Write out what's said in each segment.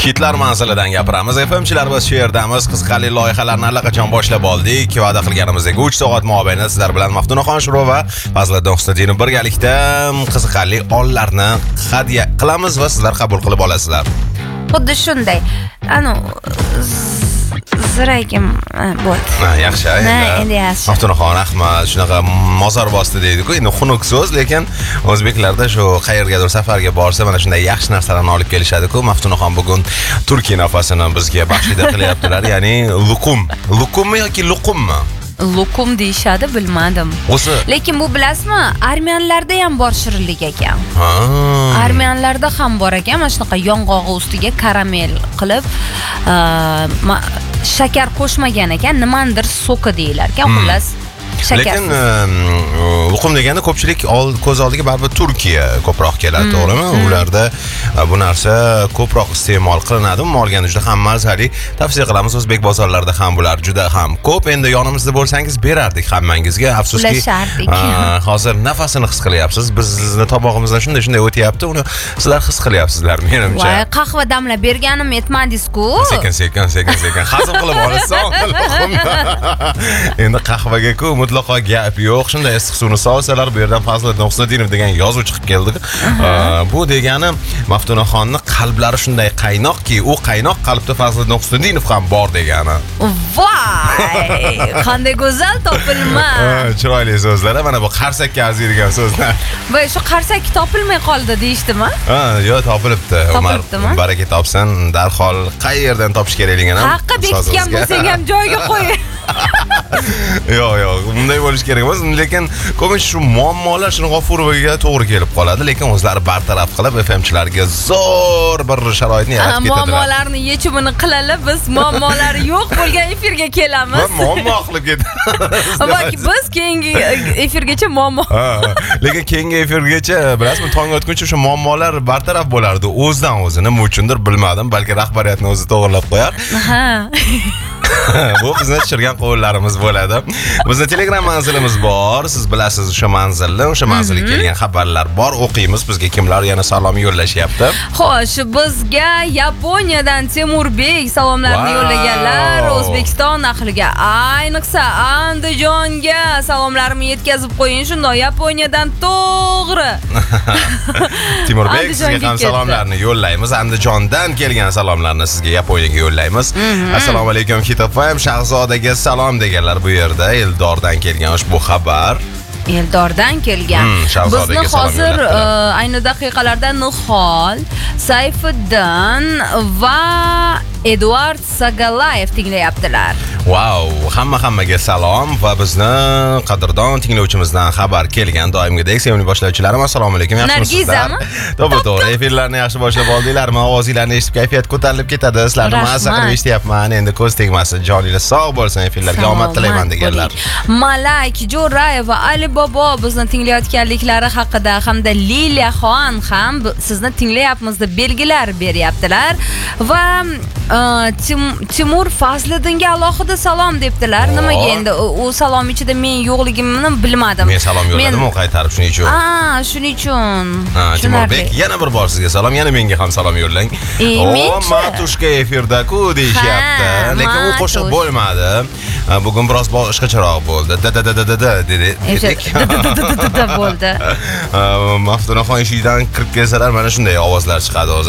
Kitlar manzilidan gapiramiz. FMchilar biz shu yerdamiz. Qiziqarli loyihalarni allaqachon boshlab oldik. Va'da qilganimizdek 3 soat mobaynida sizlar bilan Maftunaxon Shuro va Fazliddin Husniddinov birgalikda qiziqarli onlarni hadya qilamiz va sizlar qabul qilib olasizlar. Xuddi shunday. Ziragim bo'ldi. Yaxshi. Endi yaxshi. Maftunaxon Ahmad shunaqa mozor bosdi deydi-ku. Endi xunuk so'z, lekin o'zbeklarda shu qayergadir safarga borsa mana shunday yaxshi narsalarni olib kelishadi-ku. Maftunaxon bugun Turkiya nafasini bizga baxshida qilyaptilar. Ya'ni luqum. Luqummi yoki luqummi? Luqum deyishadi, bilmadim. Lekin bu bilasizmi, armiyanlarda ham bor shirinlik ekan. Armiyanlarda ham bor ekan, mana shunaqa yong'og'i ustiga karamel qilib, shakar qo'shmagan ekan, nimandir so'ki deyilar ekan, xullas. Lekin luqum deganda ko'pchilik ko'z oldiga baribir Turkiya ko'proq keladi, to'g'rimi? Ularda bu narsa ko'proq iste'mol qilinadi. Olganda juda ham mazali. Tavsiya qilamiz, o'zbek bozorlarida ham bular juda ham ko'p. Endi yonimizda bo'lsangiz berardik hammangizga. Afsuski, hozir nafasini his qilyapsiz. Bizni tobog'imizdan shunday o'tyapti. Uni sizlar his qilyapsizlar, menimcha. Voy, qahva damlab berganim yetmadingiz-ku. Sekin. Hazm qilib olasan. Endi qahvaga-ku mutlaqo gap yo'q. Shunday issiq suvni solsalar, bu yerdan Fazliddin Husniddinov degan yozuv chiqib keldi. Bu degani Maftunaxonning qalblari shunday qaynoqki, u qaynoq qalbda Fazliddin Husniddinov ham bor degani. Voy! Qanday go'zal topilma. Chiroyli so'zlar, mana bu qarsakka arziydigan so'zlar. Voy, shu qarsakki topilmay qoldi deyishdimi? Yo'q, topilibdi. Umar baraka topsin, darhol qayerdan topish kerakligini ham. Haqqa bekitgan bo'lsang ham joyiga qo'y. Yo'q, bunday bo'lish kerak emas, lekin ko'pincha shu muammolar shuni G'ofurovaga to'g'ri kelib qoladi, lekin o'zlari bartaraf qilib FMchilarga zo'r bir sharoitni yaratib ketadilar. Muammolarni yechimini qilali, biz muammolari yo'q bo'lgan efirga kelamiz. Va muammo qilib ketamiz. Biz keyingi efirgacha muammo. Lekin keyingi efirgacha bilasizmi, tong otguncha o'sha muammolar bartaraf bo'lardi o'zidan o'zi. Nima uchundir bilmadim, balki rahbariyatni o'zi to'g'rilab qo'yar. Bu bizni tushirgan qo'llarimiz bo'ladi. Bizning Telegram manzilimiz bor. Siz bilasiz o'sha manzilni, o'sha manzilga kelgan xabarlar bor. O'qiymiz. Bizga kimlar yana salom yo'llashyapti? Xo'sh, bizga Yaponiyadan Temurbek salomlarini yo'llaganlar. O'zbekiston ahliga, ayniqsa Andijonga salomlarimni yetkazib qo'ying. Shunday Yaponiyadan to'g'ri. Temurbek, sizga ham salomlarni yo'llaymiz. Andijondan kelgan salomlarni sizga Yaponiyaga yo'llaymiz. Assalomu alaykum Kitobfam, Shahzodaga salom deganlar bu yerda. Eldordan kelgan ushbu xabar. Eldordan kelgan. Bizni hozir ayni daqiqalarda Nihol, Sayfiddin va Eduard Sagalayev tinglayaptilar. Wow, hammaga salom va bizni qadrdon tinglovchimizdan xabar kelgan. Doimgidek sevimli boshlovchilarim, assalomu alaykum. Yaxshimisizlar? To'g'ri, efirlarni yaxshi boshlab oldinglarmi? Ovozinglarni eshitib kayfiyat ko'tarilib ketadi. Sizlarni mazza qilib eshityapman. Endi ko'z tegmasin. Joningiz sog' bo'lsin, efirlarga omad tilayman deganlar. Malak Jo'rayev va Ali Bobo bizni tinglayotganliklari haqida hamda Liliyaxon ham sizni tinglayapmiz deb belgilar beryaptilar va Timur Fazliddinga alohida salom debdilar. Nimaga endi u salom ichida men yo'qligimni bilmadim. Men salom yo'lladim, u qaytarib shuning uchun. Shuning uchun. Timurbek, yana bir bor sizga salom, yana menga ham salom yo'llang. Matushka efirda-ku deyishyapti. Lekin u qo'shiq bo'lmadi. Bugun biroz boshqacharoq bo'ldi. Dedik. Bo'ldi. Maftunaxon eshigidan kirib kelsalar mana shunday ovozlar chiqadi o'zi.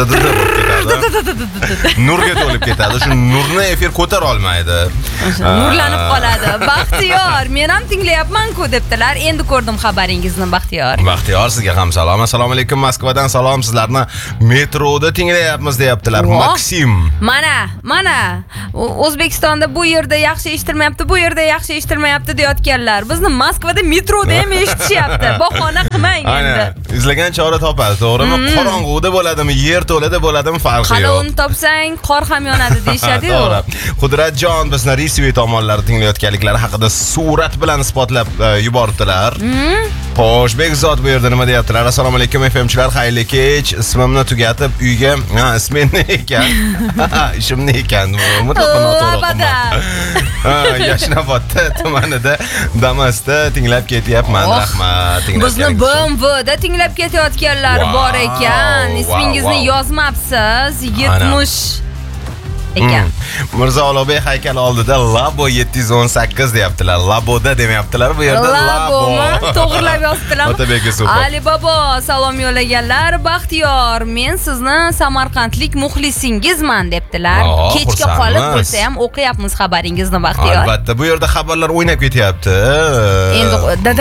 Nurga to'lib ketadi. Shu nurni efir ko'tara olmaydi. Nurlanib qoladi. Baxtiyor, men ham tinglayapman-ku debdilar. Endi ko'rdim xabaringizni, Baxtiyor. Baxtiyor, sizga ham salom. Assalomu alaykum, Moskvadan salom. Sizlarni metroda tinglayapmiz deyaptilar. Maksim. Mana. O'zbekistonda bu yerda yaxshi eshitilmayapti, bu yerda yaxshi eshitilmayapti deyotganlar. Bizni Moskvada metroda ham eshitishyapti. Bahona qilmang endi. Izlagan chora topadi, to'g'rimi? Qorong'uda bo'ladimi, yer to'lada bo'ladimi farqi yo'q. Qalin topsang, qor ham yonadi deyshadi-yu. Qudratjon bizni Risivi tomonlari tinglayotganliklari haqida surat bilan isbotlab yuboribdilar. Xo'sh, Bekzod bu yerda nima deyaptilar? Assalomu alaykum FMchilar, xayrli kech. Ismimni tugatib uyga, ismini ekan. Ishimni ekan. Mutlaqo noto'g'ri. Yashnobod tumanida Damasda tinglab ketyapman. Rahmat. Bizni BMWda tinglab ketayotganlar bor ekan. Ismingizni yozmabsiz. 70 ekan. Mirzo Ulug'bek haykali oldida Labo 718 deyaptilar. Laboda demayaptilar, bu yerda Labo. To'g'rilab yozibdilar. Otabekka super. Ali Bobo salom yo'llaganlar. Baxtiyor, men sizni Samarqandlik muxlisingizman debdilar. Kechga qolib bo'lsa ham o'qiyapmiz xabaringizni, Baxtiyor. Albatta, bu yerda xabarlar o'ynab ketyapti. Endi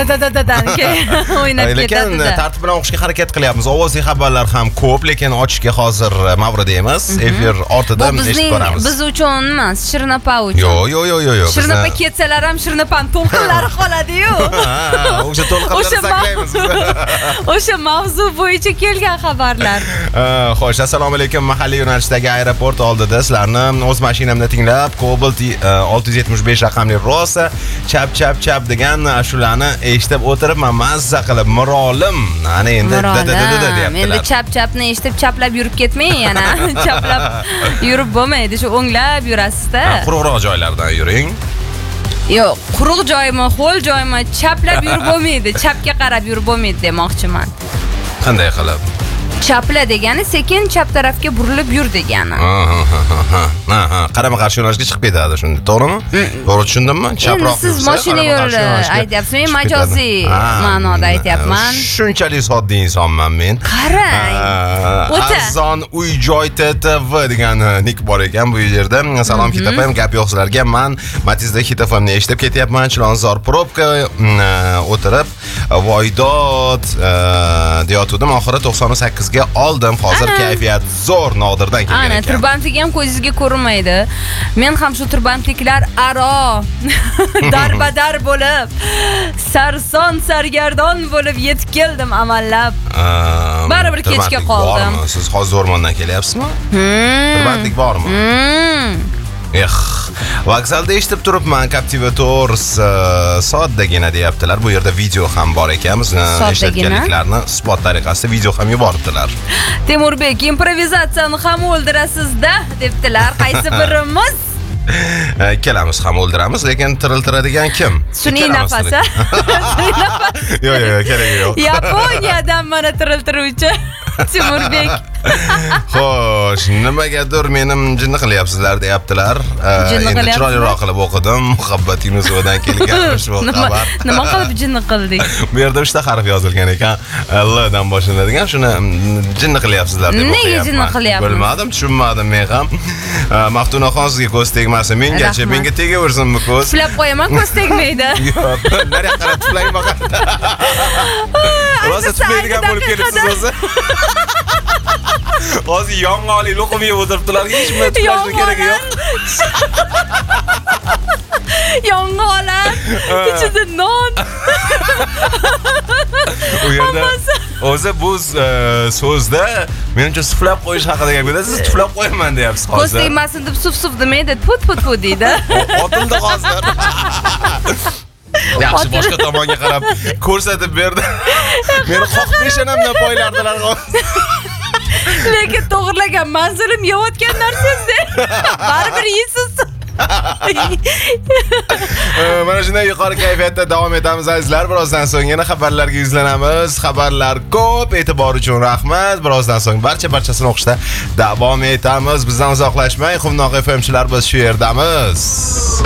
o'ynab ketadi. Lekin tartib bilan o'qishga harakat qilyapmiz. Ovozli xabarlar ham ko'p, lekin ochishga hozir mavrida emas. Efir ortida eshitib ko'ramiz. Biz uchun emas, Shirnapa uchun. Yo'q. Shirnapa ketsalar ham Shirnapani to'lqinlari qoladi-yu. O'sha to'lqinlarni saqlaymiz. O'sha mavzu bo'yicha kelgan xabarlar. Xo'sh, assalomu alaykum. Mahalliy yo'nalishdagi aeroport oldida sizlarni o'z mashinamda tinglab, Cobalt 675 raqamli rosa chap degan ashulani eshitib o'tiribman, mazza qilib. Mirolim, ana endi deyaptilar. Endi chapni eshitib chaplab yurib ketmang yana. Chaplab yurib bo'lmaydi, shu o'nglab yurasiz-da. Quruqroq joylardan yuring. Yo'q, quruq joymi, ho'l joymi, chaplab yurib bo'lmaydi, chapga qarab yurib bo'lmaydi demoqchiman. Qanday qilib? Chapla degani sekin chap tarafga burilib yur degani. Qarama-qarshi yo'nalishga chiqib ketadi, shunda, to'g'rimi? To'g'ri tushundimmi? Chaproq. Siz mashina yo'li aytyapsiz, men majoziy ma'noda aytyapman. Shunchalik sodda insonman men. Qarang. O'ta. Azon uy-joy TTV degan nik bor ekan bu yerda. Salom Hitafam, gap yo'q sizlarga. Men Matizda Hitafamni eshitib ketyapman. Chilonzor probka o'tirib, voydod deyotgandim. Oxiri 98 ga oldim. Hozir kayfiyat zo'r, Nodirdan kelgan ekan. Ana, turbantlik ham ko'zingizga ko'rinmaydi. Men ham shu turbantliklar aro darbadar bo'lib, sarson sargardon bo'lib yetib keldim amallab. Baribir kechga qoldim. Siz hozir o'rmondan kelyapsizmi? Turbantlik bormi? Vokzalda eshitib turibman, Captiva Tours soddagina deyaptilar. Bu yerda video ham bor ekan. Bizni eshitganliklarini isbot tariqasida video ham yuboribdilar. Temurbek, improvizatsiyani ham o'ldirasiz-da debdilar. Qaysi birimiz? Ikkalamiz ham o'ldiramiz, lekin tiriltiradigan kim? Sun'iy nafas. Yo'q, kerak yo'q. Yaponiyadan mana tiriltiruvchi Temurbek. Xo'sh, nimagadir menim jinni qilyapsizlar deyaptilar. Endi chiroyliroq qilib o'qidim. Muhabbat Yunusovadan kelgan ushbu xabar. Nima qilib jinni qildik? Bu yerda 3 ta harf yozilgan ekan. L dan boshlanadigan. Shuni jinni qilyapsizlar deb o'qiyapman. Nega jinni qilyapsiz? Bilmadim, tushunmadim men ham. Maftunaxon sizga ko'z tegmasin, menga tegaversinmi ko'z? Tuflab qo'yaman, ko'z tegmaydi. Yo'q, nariga qarab tuflang faqat. Rosa tuflaydigan bo'lib kelibsiz o'zi. Hozir yong'oli lo'qim yeb o'tiribdilar, hech nima tuflashni keragi yo'q. Yong'olar, ichida non. U yerda o'zi bu so'zda menimcha suflab qo'yish haqida gap ketadi. Siz tuflab qo'yaman deyapsiz hozir. Ko'z tegmasin deb suf demaydi, put deydi. Otildi hozir. Yaxshi, boshqa tomonga qarab ko'rsatib berdi. Meni qoq peshanamdan poylardilar. Lekin to'g'rilagan manzilim yeyotgan narsasi. Baribir yeysiz. Mana shunday yuqori kayfiyatda davom etamiz azizlar. Birozdan so'ng yana xabarlarga yuzlanamiz. Xabarlar ko'p, e'tibor uchun rahmat. Birozdan so'ng barchasini o'qishda davom etamiz. Bizdan uzoqlashmang. Quvnoq FMchilar, biz shu yerdamiz.